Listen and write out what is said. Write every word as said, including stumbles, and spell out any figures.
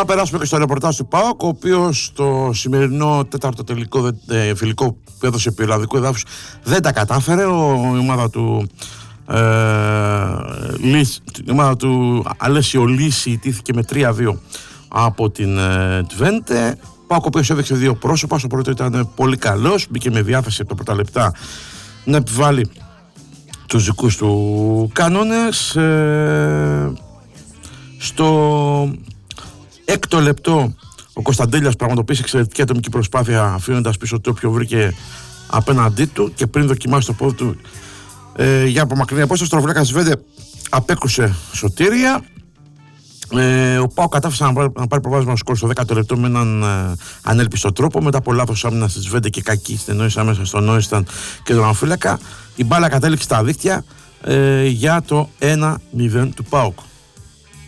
να περάσουμε και στο ρεπορτάζ του ΠΑΟΚ, ο οποίος στο σημερινό τέταρτο τελικό ε, φιλικό που έδωσε επί Ελλαδικού εδάφους δεν τα κατάφερε. Ο, η ομάδα του ε, Λύς, η ομάδα του Αλέσιο Λύση ιτήθηκε με τρία δύο από την ε, Τβέντε. ΠΑΟΚ ο οποίος έδειξε δύο πρόσωπα. Στο πρώτο ήταν πολύ καλός, μπήκε με διάθεση από τα πρώτα λεπτά να επιβάλλει τους δικούς του κανόνες. Ε, στο έκτο λεπτό ο Κωνσταντέλιας πραγματοποίησε εξαιρετική ατομική προσπάθεια, αφήνοντας πίσω το όποιο βρήκε απέναντί του, και πριν δοκιμάσει το πόδι του ε, για απομακρυνή απόσταση, ο Σταυροβλάκας Βέντε απέκρουσε σωτήρια. Ε, ο ΠΑΟΚ κατάφερε να πάρει, να πάρει προβάδισμα σκορ στο δέκατο λεπτό με έναν ε, ανέλπιστο τρόπο, μετά από λάθος άμυνας της Βέντε και κακή στενόηση μέσα στον Νόισταν και τον αμφύλακα. Η μπάλα κατέληξε στα δίκτυα ε, για το ένα μηδέν του ΠΑΟΚ.